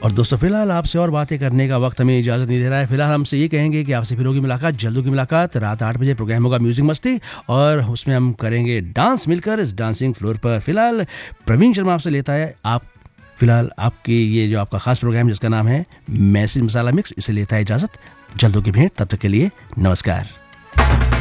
और दोस्तों फिलहाल आपसे और बातें करने का वक्त हमें इजाज़त नहीं दे रहा है। फिलहाल हमसे ये कहेंगे कि आपसे फिर होगी मुलाकात, जल्द होगी मुलाकात। रात 8 बजे प्रोग्राम होगा म्यूजिक मस्ती और उसमें हम करेंगे डांस मिलकर इस डांसिंग फ्लोर पर। फिलहाल प्रवीण शर्मा आपसे लेता है फिलहाल आपकी ये जो आपका खास प्रोग्राम जिसका नाम है मैसेज मसाला मिक्स, इसे लेता है इजाज़त। जल्द होगी भेंट, तब तक के लिए नमस्कार।